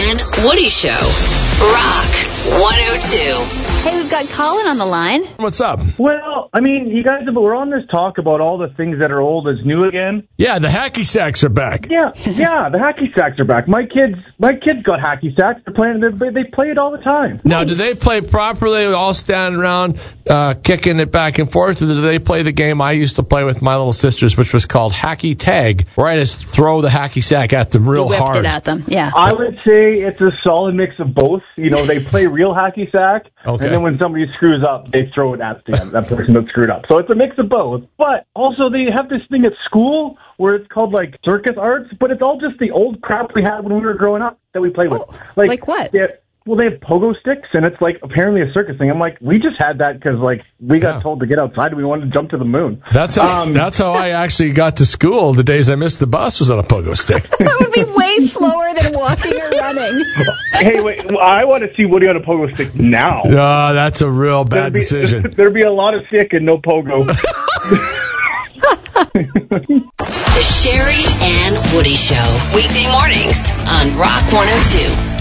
and Woody Show. Rock 102. Hey, we've got Colin on the line. What's up? Well, I mean, you guys, we're on this talk about all the things that are old as new again. Yeah, the hacky sacks are back. Yeah, the hacky sacks are back. My kids got hacky sacks. They're playing. They play it all the time. Now, do they play properly, all standing around, kicking it back and forth, or do they play the game I used to play with my little sisters, which was called hacky tag, where I just throw the hacky sack at them real Whipped hard? it at them, yeah. I would say it's a solid mix of both. You know, they play real hacky sack, Okay. and then when somebody screws up, they throw it at that person that screwed up. So it's a mix of both. But also, they have this thing at school where it's called, like, circus arts, but it's all just the old crap we had when we were growing up that we played with. Like what? Well, they have pogo sticks, and it's, like, apparently a circus thing. I'm like, we just had that because, like, we got told to get outside and we wanted to jump to the moon. That's how I actually got to school. The days I missed the bus was on a pogo stick. That would be way slower than walking or running. Hey, wait, I want to see Woody on a pogo stick now. Oh, that's a real bad decision. There'd be a lot of stick and no pogo. The Sherry and Woody Show. Weekday mornings on Rock 102.